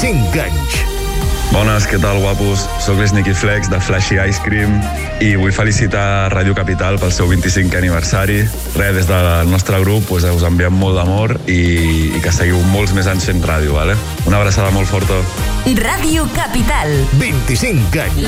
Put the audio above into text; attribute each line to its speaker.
Speaker 1: 25 anys.
Speaker 2: Bones, què tal, guapos? Soc l'Sneaky Flex de Flashy Ice Cream i vull felicitar Radio Capital pel seu 25è aniversari. Res, des del nostre grup us enviem molt d'amor i que seguiu molts més anys fent ràdio, vale? Una abraçada molt forta.
Speaker 3: Radio Capital.
Speaker 1: 25 anys.